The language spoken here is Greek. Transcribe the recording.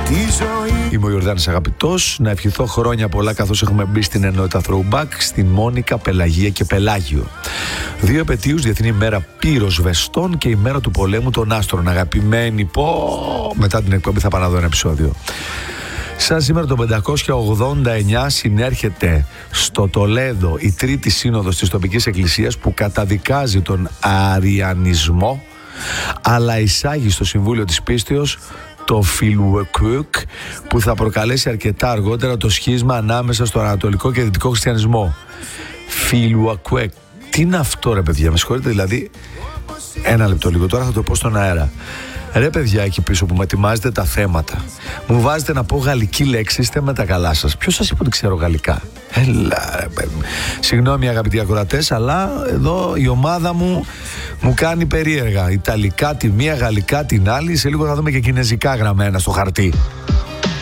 Είμαι ο Ιορδάνης Αγαπητός. Να ευχηθώ χρόνια πολλά καθώς έχουμε μπει στην ενότητα Throwback, στην Μόνικα, Πελαγία και Πελάγιο. 2 επετείους, Διεθνή ημέρα πυροσβεστών και ημέρα του πολέμου των άστρων. Αγαπημένοι, μετά την εκπομπή θα πάω να δω ένα επεισόδιο. Σαν σήμερα το 589 συνέρχεται στο Τολέδο η τρίτη σύνοδος της τοπικής εκκλησίας που καταδικάζει τον αριανισμό, αλλά εισάγει στο Συμβούλιο της Πίστεως το Φιλουεκουκ, που θα προκαλέσει αρκετά αργότερα το σχίσμα ανάμεσα στο ανατολικό και δυτικό χριστιανισμό. Φιλουεκουκ. Τι είναι αυτό, ρε παιδιά, με συγχωρείτε, δηλαδή ένα λεπτό λίγο, τώρα θα το πω στον αέρα. Ρε παιδιά, εκεί πίσω που με ετοιμάζετε τα θέματα, μου βάζετε να πω γαλλική λέξη, είστε με τα καλά σας. Ποιος σας είπε ότι ξέρω γαλλικά? Έλα, ρε παιδί. Συγγνώμη αγαπητοί ακροατές, αλλά εδώ η ομάδα μου κάνει περίεργα. Ιταλικά τη μία, γαλλικά την άλλη. Σε λίγο θα δούμε και κινεζικά γραμμένα στο χαρτί.